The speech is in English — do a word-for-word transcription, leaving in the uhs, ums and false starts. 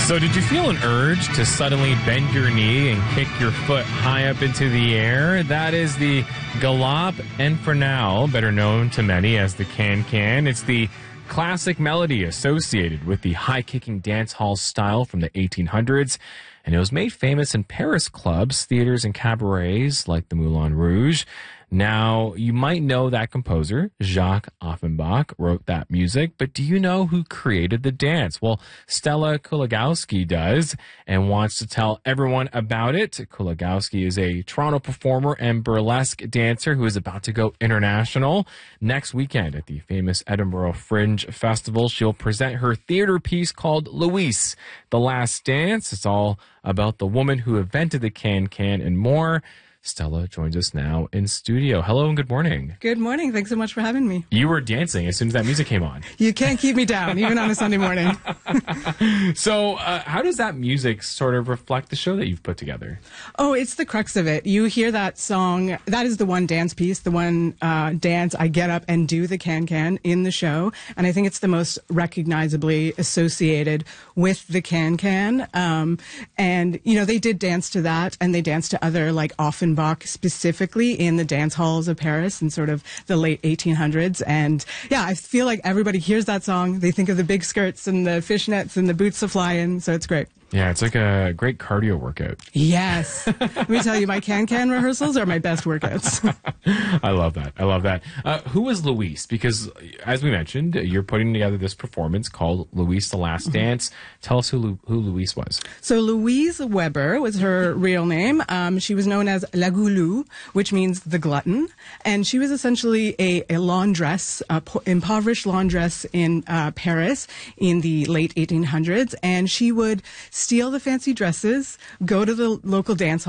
So did you feel an urge to suddenly bend your knee and kick your foot high up into the air? That is the Galop Infernal, better known to many as the Can-Can. It's the classic melody associated with the high-kicking dance hall style from the eighteen hundreds, and it was made famous in Paris clubs, theaters, and cabarets like the Moulin Rouge. Now, you might know that composer, Jacques Offenbach, wrote that music, but do you know who created the dance? Well, Stella Kuligowski does and wants to tell everyone about it. Kuligowski is a Toronto performer and burlesque dancer who is about to go international. Next weekend at the famous Edinburgh Fringe Festival, she'll present her theater piece called Louise, The Last Dance. It's all about the woman who invented the can-can and more. Stella joins us now in studio. Hello and good morning. Good morning. Thanks so much for having me. You were dancing as soon as that music came on. You can't keep me down, even on a Sunday morning. So uh, how does that music sort of reflect the show that you've put together? Oh, it's the crux of it. You hear that song. That is the one dance piece, the one uh, dance I get up and do the can-can in the show. And I think it's the most recognizably associated with the can-can. Um, and, you know, they did dance to that, and they danced to other, like, Offenbach specifically in the dance halls of Paris in sort of the late eighteen hundreds. And yeah, I feel like everybody hears that song. They think of the big skirts and the fishnets and the boots a flying. So it's great. Yeah, it's like a great cardio workout. Yes. Let me tell you, my can-can rehearsals are my best workouts. I love that. I love that. Uh, who was Louise? Because, as we mentioned, you're putting together this performance called Louise, The Last Dance. Tell us who, who Louise was. So Louise Weber was her real name. Um, she was known as La Goulou, which means the glutton. And she was essentially a, a laundress, a po- impoverished laundress in uh, Paris in the late eighteen hundreds. And she would steal the fancy dresses, go to the local dance hall,